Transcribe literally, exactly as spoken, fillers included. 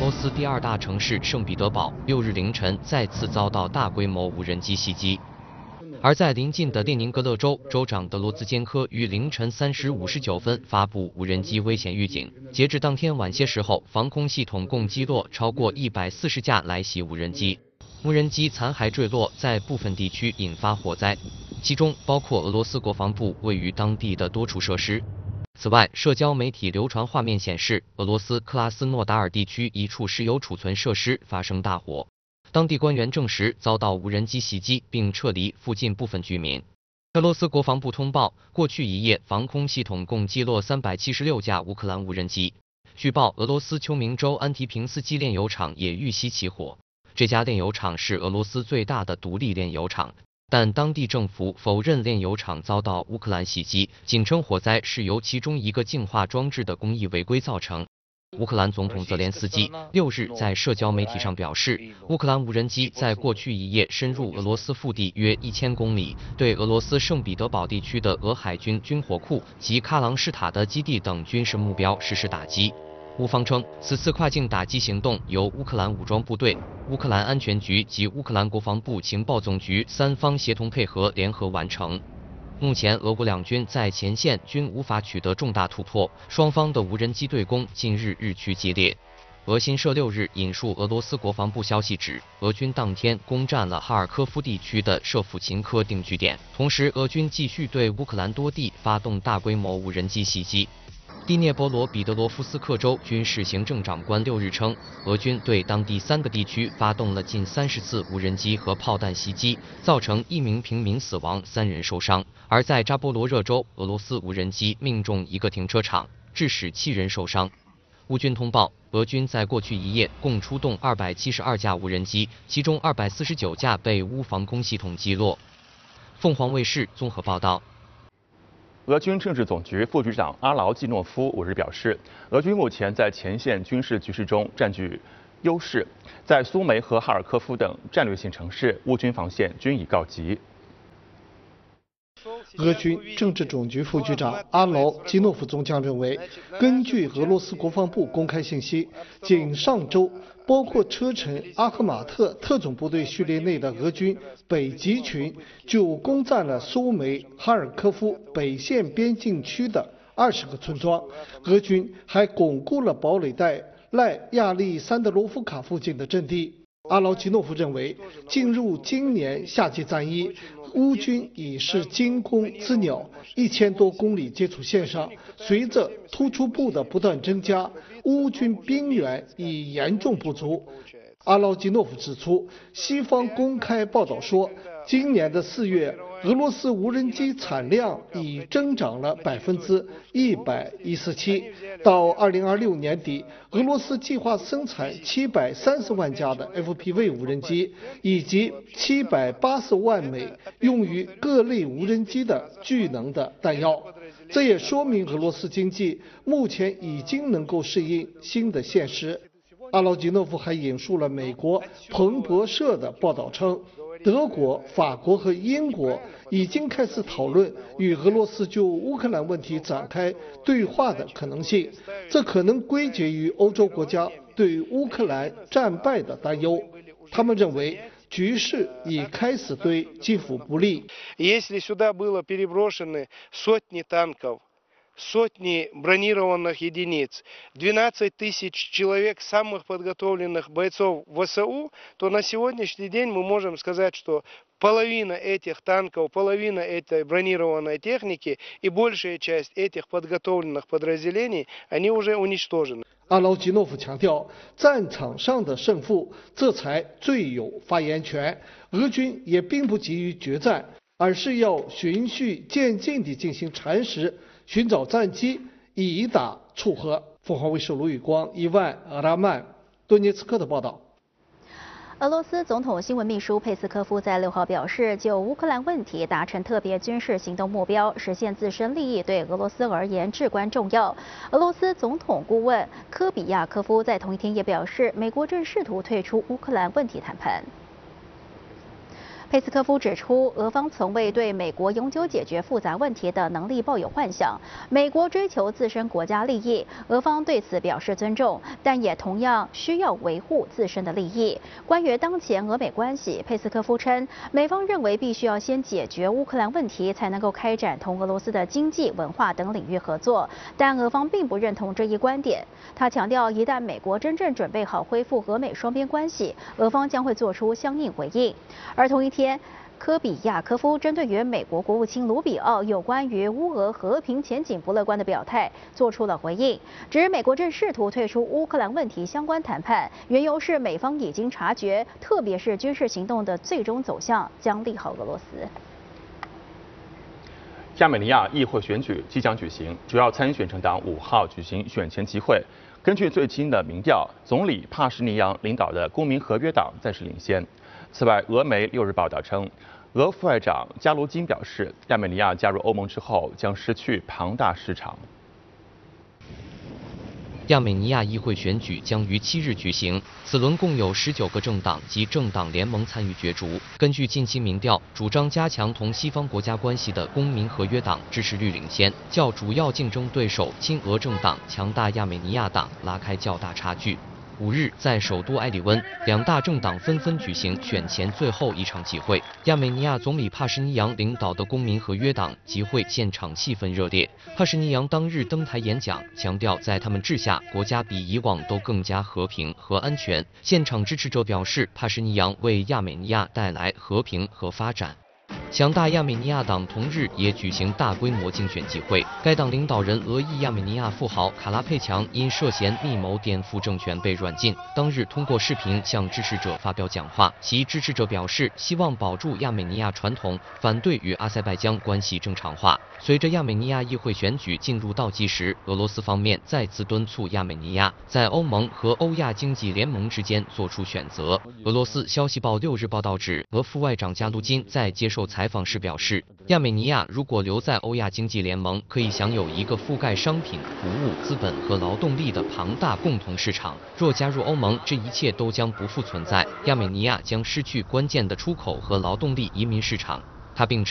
罗斯第二大城市圣彼得堡六日凌晨再次遭到大规模无人机袭击。而在邻近的列宁格勒州，州长德罗兹坚科于凌晨三时五十九分发布无人机危险预警。截至当天晚些时候，防空系统共击落超过一百四十架来袭无人机，无人机残骸坠落，在部分地区引发火灾，其中包括俄罗斯国防部位于当地的多处设施。此外，社交媒体流传画面显示，俄罗斯克拉斯诺达尔地区一处石油储存设施发生大火。当地官员证实遭到无人机袭击，并撤离附近部分居民。俄罗斯国防部通报，过去一夜防空系统共击落三百七十六架乌克兰无人机。据报，俄罗斯秋明州安提平斯基炼油厂也遇袭起火。这家炼油厂是俄罗斯最大的独立炼油厂，但当地政府否认炼油厂遭到乌克兰袭击，仅称火灾是由其中一个净化装置的工艺违规造成。乌克兰总统泽连斯基六日在社交媒体上表示，乌克兰无人机在过去一夜深入俄罗斯腹地约一千公里，对俄罗斯圣彼得堡地区的俄海军军火库及喀朗施塔的基地等军事目标实施打击。乌方称，此次跨境打击行动由乌克兰武装部队、乌克兰安全局及乌克兰国防部情报总局三方协同配合联合完成。目前，俄乌两军在前线均无法取得重大突破，双方的无人机对攻近日日趋激烈。俄新社六日引述俄罗斯国防部消息指，俄军当天攻占了哈尔科夫地区的舍甫琴科定居点，同时俄军继续对乌克兰多地发动大规模无人机袭击。第聂伯罗彼得罗夫斯克州军事行政长官六日称，俄军对当地三个地区发动了近三十次无人机和炮弹袭击，造成一名平民死亡，三人受伤。而在扎波罗热州，俄罗斯无人机命中一个停车场，致使七人受伤。乌军通报，俄军在过去一夜共出动二百七十二架无人机，其中二百四十九架被乌防空系统击落。凤凰卫视综合报道。 俄军政治总局副局长阿劳季诺夫五日表示，俄军目前在前线军事局势中占据优势，在苏梅和哈尔科夫等战略性城市，乌军防线均已告急。 俄军政治总局副局长阿劳基诺夫中将认为，根据俄罗斯国防部公开信息，仅上周，包括车臣阿赫马特特种部队序列内的俄军北极群就攻占了苏梅、哈尔科夫北线边境区的二十个村庄。俄军还巩固了堡垒带赖亚利桑德罗夫卡附近的阵地。阿劳基诺夫认为，进入今年夏季战役，乌军已是惊弓之鸟，一千多公里接触线上，随着突出部的不断增加，乌军兵源已严重不足。阿劳基诺夫指出，西方公开报道说，今年的四月，俄罗斯无人机产量已增长了百分之一百一十七。到二零二六年底，俄罗斯计划生产七百三十万架的 F P V 无人机，以及七百八十万枚用于各类无人机的巨能的弹药。这也说明俄罗斯经济目前已经能够适应新的现实。阿劳基诺夫还引述了美国彭博社的报道称，德国、法国和英国已经开始讨论与俄罗斯就乌克兰问题展开对话的可能性，这可能归结于欧洲国家对乌克兰战败的担忧。他们认为局势已开始对基辅不利。 Если сюда было переброшены сотни танков, сотни бронированных единиц, двенадцать тысяч человек самых подготовленных бойцов ВСУ, то на сегодняшний день мы можем сказать, что половина этих танков, половина этой бронированной техники и большая часть этих подготовленных подразделений, они уже уничтожены. 阿劳基诺夫强调，战场上的胜负，这才最有发言权。俄军也并不急于决战，而是要循序渐进地进行蚕食，寻找战机，以打促和。凤凰卫视卢宇光、伊万、阿拉曼、顿涅茨克的报道。 俄罗斯总统新闻秘书佩斯科夫在六号表示，就乌克兰问题达成特别军事行动目标，实现自身利益对俄罗斯而言至关重要。俄罗斯总统顾问科比亚科夫在同一天也表示，美国正试图退出乌克兰问题谈判。 佩斯科夫指出，俄方从未对美国永久解决复杂问题的能力抱有幻想。美国追求自身国家利益，俄方对此表示尊重，但也同样需要维护自身的利益。关于当前俄美关系，佩斯科夫称，美方认为必须要先解决乌克兰问题，才能够开展同俄罗斯的经济、文化等领域合作。但俄方并不认同这一观点。他强调，一旦美国真正准备好恢复俄美双边关系，俄方将会做出相应回应。而同一天，科比亚科夫针对于美国国务卿卢比奥有关于乌俄和平前景不乐观的表态做出了回应，指美国正试图退出乌克兰问题相关谈判，缘由是美方已经察觉，特别是军事行动的最终走向将利好俄罗斯。 亚美尼亚议会选举即将举行，主要参选政党五号举行选前集会。根据最新的民调，总理帕什尼扬领导的公民合约党暂时领先。此外，俄媒六日报道称，俄副外长加卢金表示，亚美尼亚加入欧盟之后将失去庞大市场。 亚美尼亚议会选举将于七日举行，此轮共有十九个政党及政党联盟参与角逐。根据近期民调，主张加强同西方国家关系的公民合约党支持率领先，较主要竞争对手亲俄政党强大亚美尼亚党拉开较大差距。五日，在首都埃里温，两大政党纷纷举行选前最后一场集会。亚美尼亚总理帕什尼扬领导的公民合约党集会现场气氛热烈。帕什尼扬当日登台演讲，强调在他们治下，国家比以往都更加和平和安全。现场支持者表示，帕什尼扬为亚美尼亚带来和平和发展。强大亚美尼亚党同日也举行大规模竞选集会，该党领导人俄裔亚美尼亚富豪卡拉佩强因涉嫌密谋颠覆政权被软禁，当日通过视频向支持者发表讲话。其支持者表示，希望保住亚美尼亚传统，反对与阿塞拜疆关系正常化。随着亚美尼亚议会选举进入倒计时，俄罗斯方面再次敦促亚美尼亚在欧盟和欧亚经济联盟之间做出选择。俄罗斯消息报六日报道指，俄副外长加卢金在接受采访时表示，亚美尼亚如果留在欧亚经济联盟，可以享有一个覆盖商品、服务、资本和劳动力的庞大共同市场。若加入欧盟，这一切都将不复存在，亚美尼亚将失去关键的出口和劳动力移民市场。他并